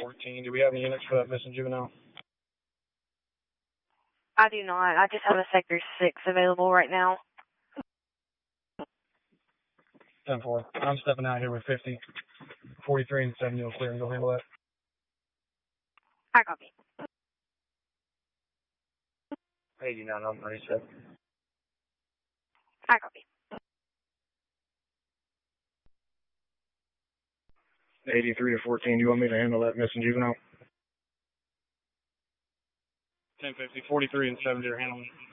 14. Do we have any units for that missing juvenile? I do not. I just have a Sector 6 available right now. 10-4. I'm stepping out here with 50. 43 and 7, you'll clear and go handle that. I copy. 89, I'm 97. I copy. 83 to 14, do you want me to handle that missing juvenile? 10-50, 43 and 70 are handling it.